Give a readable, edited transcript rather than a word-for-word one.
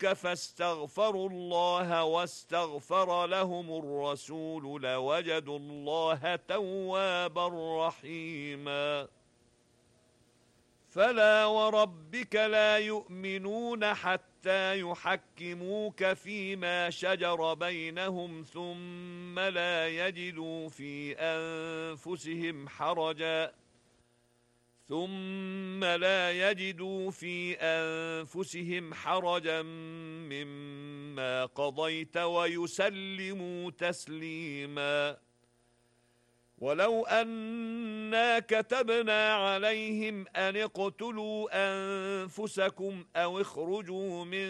جاءوك فاستغفروا الله واستغفر لهم الرسول لوجدوا الله توابا رحيما فلا وربك لا يؤمنون حتى يحكموك فيما شجر بينهم ثم لا يجدوا في أنفسهم حرجا مما قضيت ويسلموا تسليما ولو أنا كتبنا عليهم أن اقتلوا أنفسكم أو اخرجوا من